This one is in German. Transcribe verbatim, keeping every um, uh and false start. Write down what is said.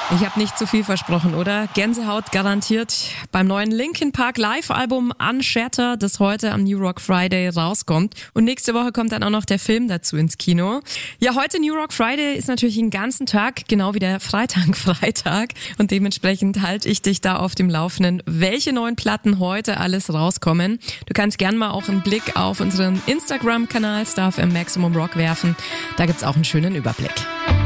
Ich habe nicht zu viel versprochen, oder? Gänsehaut garantiert beim neuen Linkin Park Live-Album Unshatter, das heute am New Rock Friday rauskommt. Und nächste Woche kommt dann auch noch der Film dazu ins Kino. Ja, heute New Rock Friday ist natürlich den ganzen Tag, genau wie der Freitag-Freitag. Und dementsprechend halte ich dich da auf dem Laufenden, welche neuen Platten heute alles rauskommen. Du kannst gern mal auch einen Blick auf unseren Instagram-Kanal Star F M Maximum Rock werfen. Da gibt's auch einen schönen Überblick.